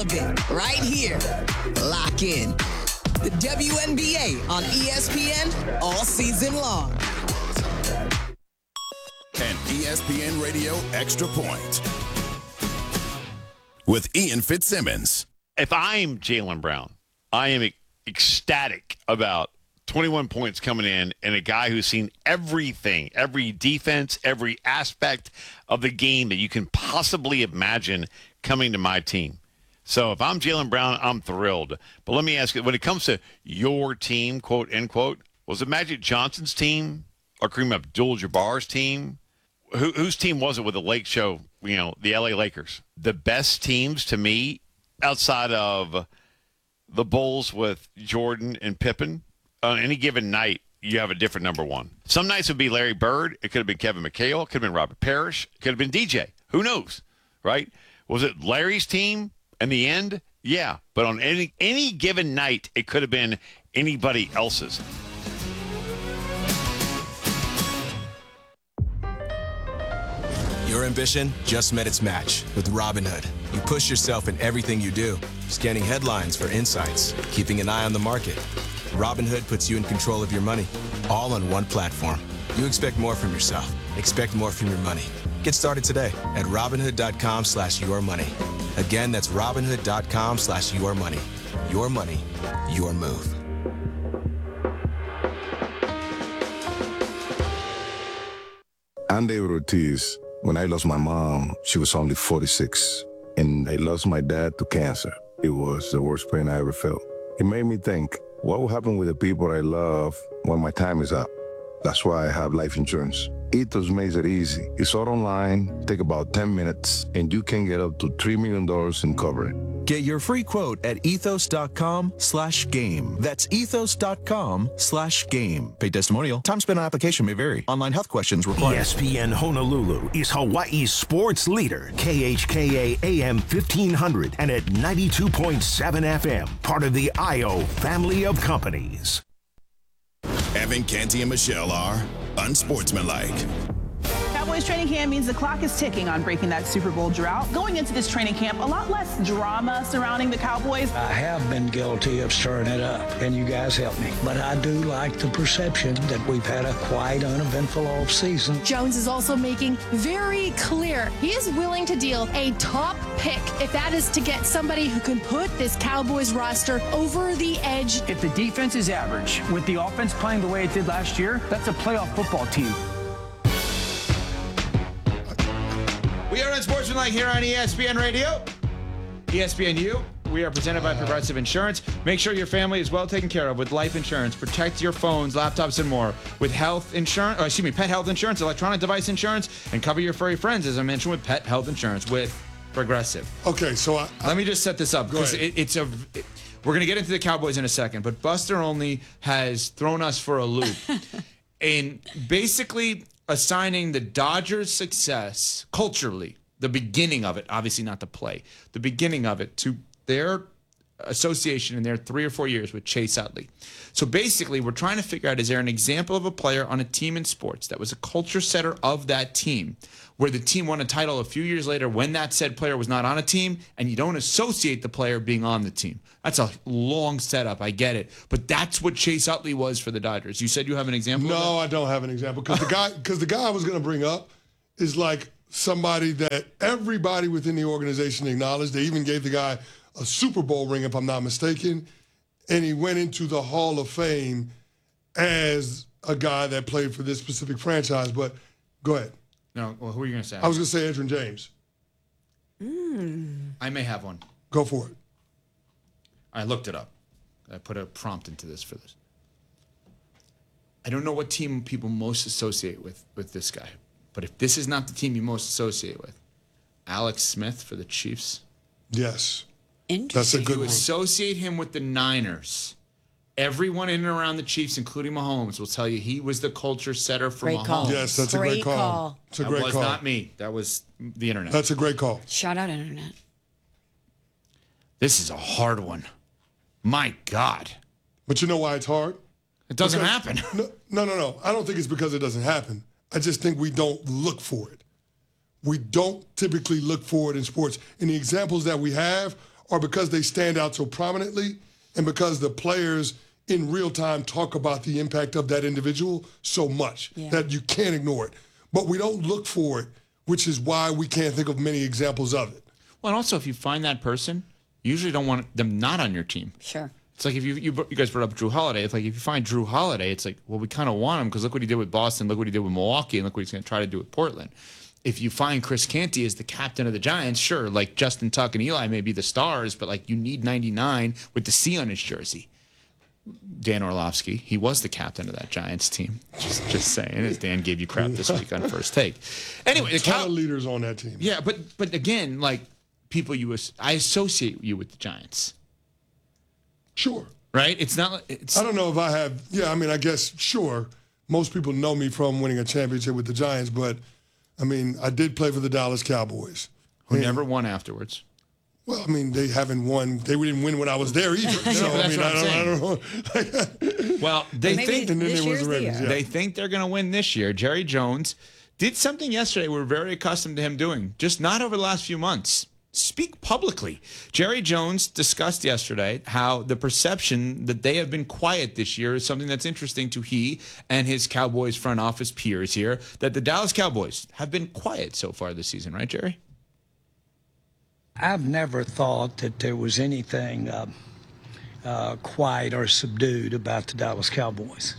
it right here. Lock in. The WNBA on ESPN all season long. An ESPN Radio Extra Point with Ian Fitzsimmons. If I'm Jaylen Brown, I am ecstatic about 21 points coming in and a guy who's seen everything, every defense, every aspect of the game that you can possibly imagine coming to my team. So if I'm Jaylen Brown, I'm thrilled. But let me ask you, when it comes to your team, quote, end quote, was it Magic Johnson's team or Kareem Abdul-Jabbar's team? Whose team was it with the Lake Show, the LA Lakers? The best teams to me outside of the Bulls with Jordan and Pippen, on any given night, you have a different number one. Some nights would be Larry Bird. It could have been Kevin McHale. It could have been Robert Parrish. It could have been DJ. Who knows, right? Was it Larry's team in the end? Yeah, but on any given night, it could have been anybody else's. Your ambition just met its match with Robinhood. You push yourself in everything you do, scanning headlines for insights, keeping an eye on the market. Robinhood puts you in control of your money, all on one platform. You expect more from yourself. Expect more from your money. Get started today at Robinhood.com/yourmoney. Again, that's Robinhood.com/yourmoney. Your money, your move. I'm David Ortiz. When I lost my mom, she was only 46. And I lost my dad to cancer. It was the worst pain I ever felt. It made me think, what will happen with the people I love when my time is up? That's why I have life insurance. Ethos makes it easy. It's all online, take about 10 minutes, and you can get up to $3 million in coverage. Get your free quote at ethos.com/game. That's ethos.com/game. Paid testimonial. Time spent on application may vary. Online health questions required. ESPN Honolulu is Hawaii's sports leader. KHKA AM 1500 and at 92.7 FM. Part of the IO family of companies. Evan, Canty, and Michelle are unsportsmanlike. Cowboys training camp means the clock is ticking on breaking that Super Bowl drought. Going into this training camp, a lot less drama surrounding the Cowboys. I have been guilty of stirring it up, and you guys help me. But I do like the perception that we've had a quiet, uneventful offseason. Jones is also making very clear he is willing to deal a top pick if that is to get somebody who can put this Cowboys roster over the edge. If the defense is average, with the offense playing the way it did last year, that's a playoff football team. We are Unsportsmanlike here on ESPN Radio. ESPNU. We are presented by Progressive Insurance. Make sure your family is well taken care of with life insurance. Protect your phones, laptops, and more with health insurance. Pet health insurance, electronic device insurance, and cover your furry friends, as I mentioned, with pet health insurance with Progressive. Okay, so let me just set this up because we're going to get into the Cowboys in a second, but Buster Olney has thrown us for a loop in basically assigning the Dodgers' success culturally, the beginning of it, obviously not the play, the beginning of it to their association in their 3 or 4 years with Chase Utley. So basically, we're trying to figure out, is there an example of a player on a team in sports that was a culture setter of that team, where the team won a title a few years later when that said player was not on a team, and you don't associate the player being on the team? That's a long setup, I get it. But that's what Chase Utley was for the Dodgers. You said you have an example? No, I don't have an example. Because the guy I was going to bring up is like somebody that everybody within the organization acknowledged. They even gave the guy a Super Bowl ring, if I'm not mistaken. And he went into the Hall of Fame as a guy that played for this specific franchise. But go ahead. No, well, who are you going to say? I was going to say Edgerrin James. I may have one. Go for it. I looked it up. I put a prompt into this for this. I don't know what team people most associate with this guy. But if this is not the team you most associate with, Alex Smith for the Chiefs. Yes. That's a good one. If you associate him with the Niners, everyone in and around the Chiefs, including Mahomes, will tell you he was the culture setter for Mahomes. Call. Yes, that's a great call. It's a great call. That was not me. That was the internet. That's a great call. Shout out internet. This is a hard one. My God. But you know why it's hard? It doesn't happen. No. I don't think it's because it doesn't happen. I just think we don't look for it. We don't typically look for it in sports. And the examples that we have or because they stand out so prominently and because the players in real time talk about the impact of that individual so much that you can't ignore it. But we don't look for it, which is why we can't think of many examples of it. Well, and also, if you find that person, you usually don't want them not on your team. Sure. It's like if you guys brought up Drew Holiday. It's like if you find Drew Holiday, it's like, well, we kind of want him because look what he did with Boston, look what he did with Milwaukee, and look what he's going to try to do with Portland. If you find Chris Canty as the captain of the Giants, sure, like Justin Tuck and Eli may be the stars, but like you need 99 with the C on his jersey. Dan Orlovsky, he was the captain of that Giants team. Just saying, as Dan gave you crap this week on First Take. Anyway, a ton of leaders on that team. Yeah, but again, like people I associate you with the Giants. Sure. Right? It's not. I don't know if I have. Yeah, I mean, I guess sure. Most people know me from winning a championship with the Giants, but I mean, I did play for the Dallas Cowboys, who never won afterwards. Well, I mean, they haven't won. They didn't win when I was there either. So that's what I don't know. Well, they think and then they was the Ravens. They think they're going to win this year. Jerry Jones did something yesterday we're very accustomed to him doing, just not over the last few months. Speak publicly. Jerry Jones discussed yesterday how the perception that they have been quiet this year is something that's interesting to he and his Cowboys front office peers here, that the Dallas Cowboys have been quiet so far this season, right, Jerry? I've never thought that there was anything quiet or subdued about the Dallas Cowboys.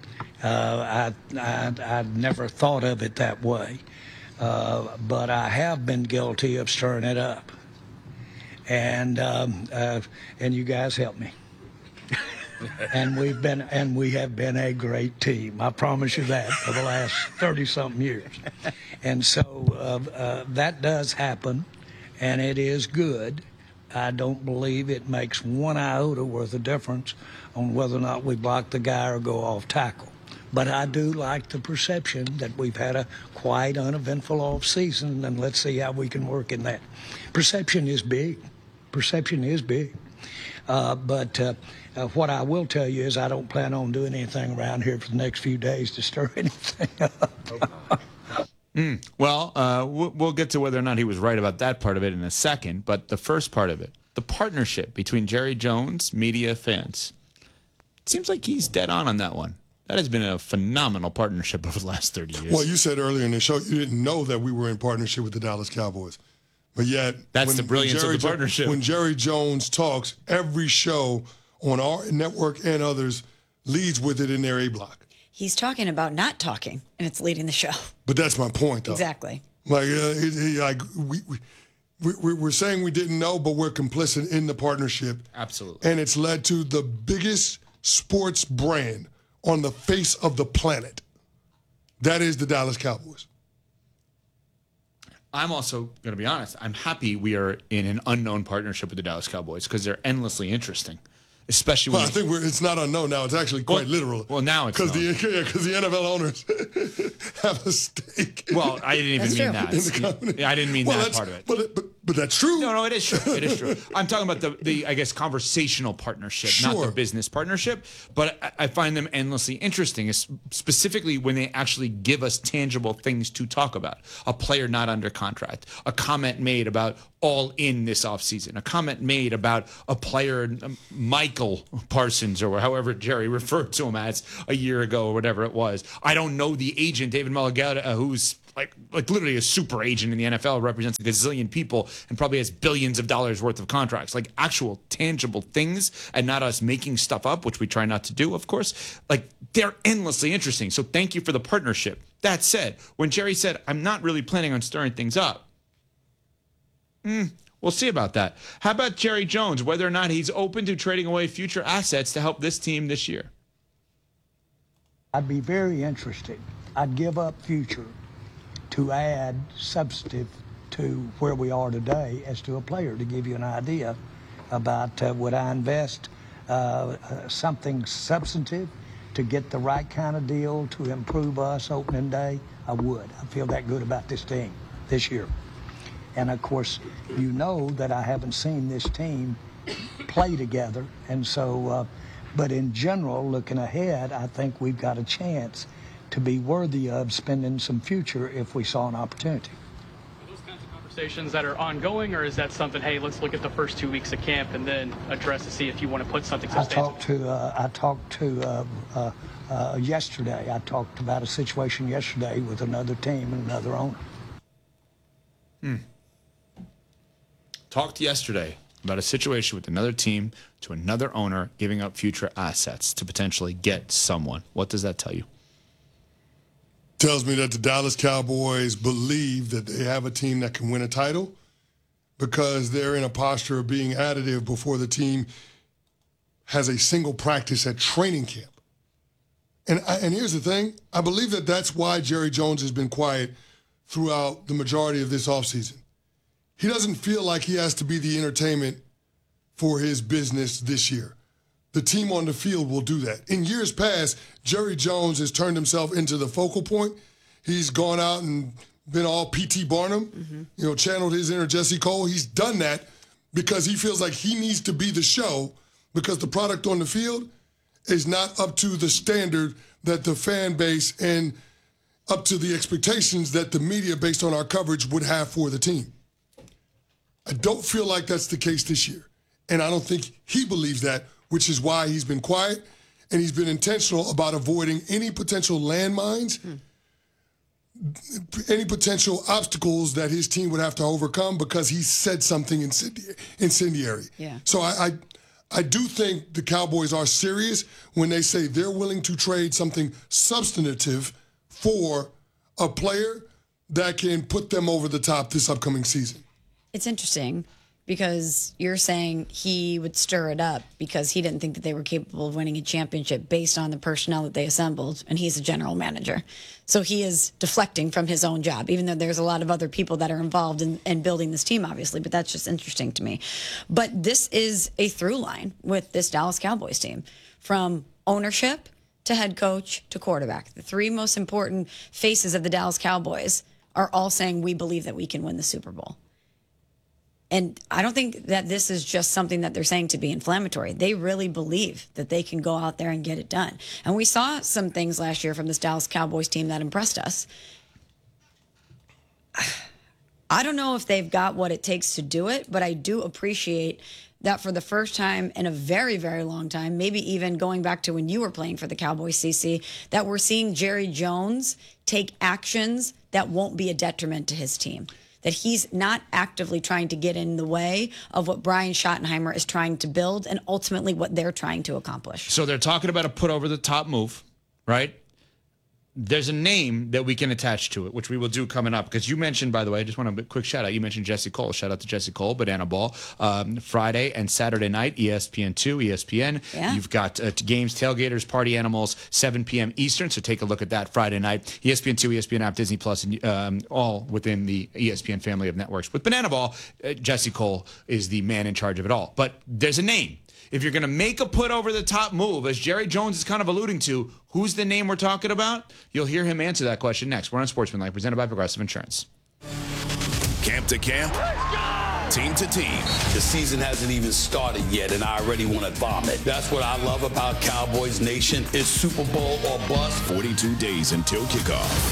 I'd never thought of it that way. But I have been guilty of stirring it up. And you guys helped me. and we have been a great team. I promise you that for the last 30-something years. And so that does happen. And it is good. I don't believe it makes one iota worth of difference on whether or not we block the guy or go off tackle. But I do like the perception that we've had a quiet, uneventful offseason, and let's see how we can work in that. Perception is big. Perception is big. But what I will tell you is I don't plan on doing anything around here for the next few days to stir anything up. Well, we'll get to whether or not he was right about that part of it in a second, but the first part of it, the partnership between Jerry Jones, media, fans, it seems like he's dead on that one. That has been a phenomenal partnership over the last 30 years. Well, you said earlier in the show you didn't know that we were in partnership with the Dallas Cowboys. But yet, that's the brilliance of the partnership. When Jerry Jones talks, every show on our network and others leads with it in their A block. He's talking about not talking, and it's leading the show. But that's my point, though. Exactly. Like, we're saying we didn't know, but we're complicit in the partnership. Absolutely. And it's led to the biggest sports brand on the face of the planet. That is the Dallas Cowboys. I'm also going to be honest. I'm happy we are in an unknown partnership with the Dallas Cowboys because they're endlessly interesting. Especially when I think it's not unknown now. It's actually quite literal. Well, now it's because the NFL owners have a stake. Well, I didn't even mean that. I didn't mean that part of it. But that's true. No, it is true. It is true. I'm talking about the I guess conversational partnership, not the business partnership. But I find them endlessly interesting, specifically when they actually give us tangible things to talk about. A player not under contract, a comment made about all in this offseason, a comment made about a player, Michael Parsons, or however Jerry referred to him as a year ago or whatever it was. I don't know the agent, David Mulligata, who's like literally a super agent in the NFL, represents a gazillion people and probably has billions of dollars worth of contracts, like actual tangible things and not us making stuff up, which we try not to do, of course. Like, they're endlessly interesting. So thank you for the partnership. That said, when Jerry said, I'm not really planning on stirring things up, we'll see about that. How about Jerry Jones, whether or not he's open to trading away future assets to help this team this year? I'd be very interested. I'd give up future to add substantive to where we are today as to a player, to give you an idea about would I invest something substantive to get the right kind of deal to improve us opening day? I would. I feel that good about this team this year. And, of course, you know that I haven't seen this team play together. And so, but in general, looking ahead, I think we've got a chance to be worthy of spending some future if we saw an opportunity. Are those kinds of conversations that are ongoing, or is that something, hey, let's look at the first 2 weeks of camp and then address to see if you want to put something substantial? I talked to yesterday. I talked about a situation yesterday with another team and another owner. Talked yesterday about a situation with another team to another owner giving up future assets to potentially get someone. What does that tell you? Tells me that the Dallas Cowboys believe that they have a team that can win a title because they're in a posture of being additive before the team has a single practice at training camp. And here's the thing. I believe that that's why Jerry Jones has been quiet throughout the majority of this offseason. He doesn't feel like he has to be the entertainment for his business this year. The team on the field will do that. In years past, Jerry Jones has turned himself into the focal point. He's gone out and been all P.T. Barnum, channeled his inner Jesse Cole. He's done that because he feels like he needs to be the show because the product on the field is not up to the standard that the fan base and up to the expectations that the media, based on our coverage, would have for the team. I don't feel like that's the case this year. And I don't think he believes that, which is why he's been quiet and he's been intentional about avoiding any potential landmines, any potential obstacles that his team would have to overcome because he said something incendiary. Yeah. So I do think the Cowboys are serious when they say they're willing to trade something substantive for a player that can put them over the top this upcoming season. It's interesting because you're saying he would stir it up because he didn't think that they were capable of winning a championship based on the personnel that they assembled, and he's a general manager. So he is deflecting from his own job, even though there's a lot of other people that are involved in building this team, obviously, but that's just interesting to me. But this is a through line with this Dallas Cowboys team, from ownership to head coach to quarterback. The three most important faces of the Dallas Cowboys are all saying we believe that we can win the Super Bowl. And I don't think that this is just something that they're saying to be inflammatory. They really believe that they can go out there and get it done. And we saw some things last year from this Dallas Cowboys team that impressed us. I don't know if they've got what it takes to do it, but I do appreciate that for the first time in a very, very long time, maybe even going back to when you were playing for the Cowboys, CC, that we're seeing Jerry Jones take actions that won't be a detriment to his team. That he's not actively trying to get in the way of what Brian Schottenheimer is trying to build and ultimately what they're trying to accomplish. So they're talking about a put over the top move, right? There's a name that we can attach to it, which we will do coming up. Because you mentioned, by the way, I just want a quick shout out. You mentioned Jesse Cole. Shout out to Jesse Cole, Banana Ball. Friday and Saturday night, ESPN2, ESPN. Yeah. You've got games, tailgaters, party animals, 7 p.m. Eastern. So take a look at that Friday night. ESPN2, ESPN app, Disney Plus, and all within the ESPN family of networks. With Banana Ball, Jesse Cole is the man in charge of it all. But there's a name. If you're going to make a put over the top move, as Jerry Jones is kind of alluding to, who's the name we're talking about? You'll hear him answer that question next. We're on Sportsmanlike, presented by Progressive Insurance. Camp to camp, team to team. The season hasn't even started yet, and I already want to vomit. That's what I love about Cowboys Nation is Super Bowl or bust. 42 days until kickoff.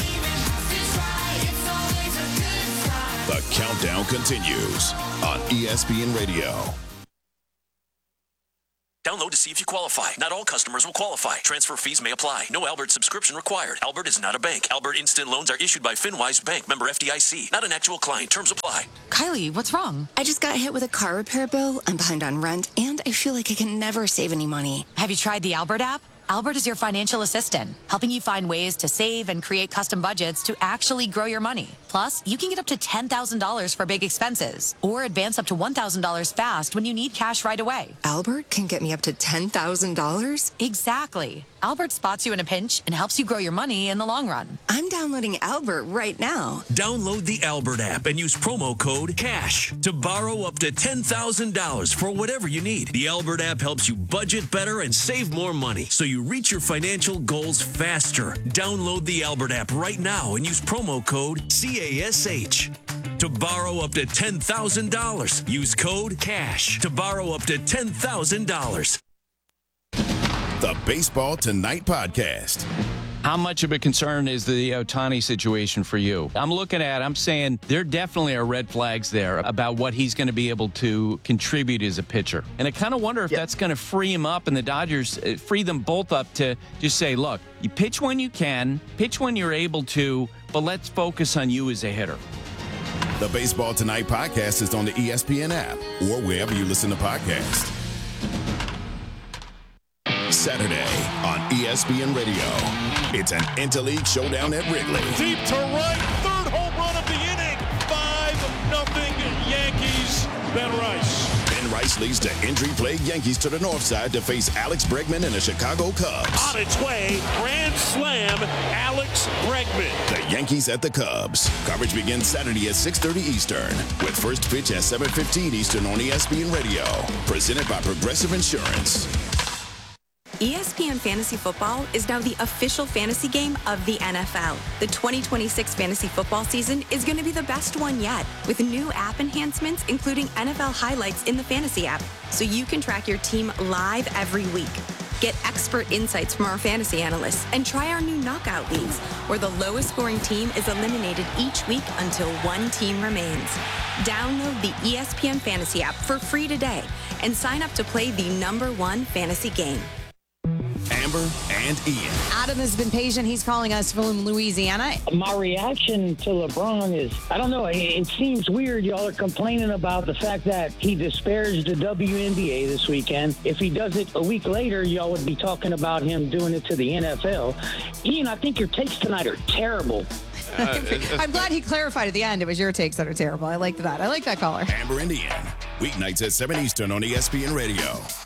The countdown continues on ESPN Radio. Download to see if you qualify. Not all customers will qualify. Transfer fees may apply. No Albert subscription required. Albert is not a bank. Albert Instant Loans are issued by FinWise Bank, member FDIC. Not an actual client. Terms apply. Kylie, what's wrong? I just got hit with a car repair bill. I'm behind on rent, and I feel like I can never save any money. Have you tried the Albert app? Albert is your financial assistant, helping you find ways to save and create custom budgets to actually grow your money. Plus, you can get up to $10,000 for big expenses or advance up to $1,000 fast when you need cash right away. Albert can get me up to $10,000? Exactly. Albert spots you in a pinch and helps you grow your money in the long run. I'm downloading Albert right now. Download the Albert app and use promo code CASH to borrow up to $10,000 for whatever you need. The Albert app helps you budget better and save more money so you reach your financial goals faster. Download the Albert app right now and use promo code CASH to borrow up to $10,000. Use code CASH to borrow up to $10,000. The Baseball Tonight podcast. How much of a concern is the Ohtani situation for you? I'm saying there definitely are red flags there about what he's going to be able to contribute as a pitcher. And I kind of wonder if that's going to free him up and the Dodgers free them both up to just say, look, you pitch when you can, pitch when you're able to, but let's focus on you as a hitter. The Baseball Tonight podcast is on the ESPN app or wherever you listen to podcasts. Saturday on ESPN Radio. It's an interleague showdown at Wrigley. Deep to right, third home run of the inning. 5-0 Yankees. Ben Rice. Ben Rice leads the injury-plagued Yankees to the north side to face Alex Bregman and the Chicago Cubs. On its way, grand slam, Alex Bregman. The Yankees at the Cubs. Coverage begins Saturday at 6:30 Eastern with first pitch at 7:15 Eastern on ESPN Radio. Presented by Progressive Insurance. ESPN Fantasy Football is now the official fantasy game of the NFL. The 2026 fantasy football season is going to be the best one yet, with new app enhancements including NFL highlights in the fantasy app, so you can track your team live every week. Get expert insights from our fantasy analysts and try our new knockout leagues, where the lowest scoring team is eliminated each week until one team remains. Download the ESPN Fantasy app for free today and sign up to play the #1 fantasy game. Amber and Ian. Adam has been patient. He's calling us from Louisiana. My reaction to LeBron is, I don't know, it seems weird y'all are complaining about the fact that he disparaged the WNBA this weekend. If he does it a week later, y'all would be talking about him doing it to the NFL. Ian, I think your takes tonight are terrible. I'm glad he clarified at the end. It was your takes that are terrible. I like that. I like that caller. Amber and Ian. Weeknights at 7 Eastern on ESPN Radio.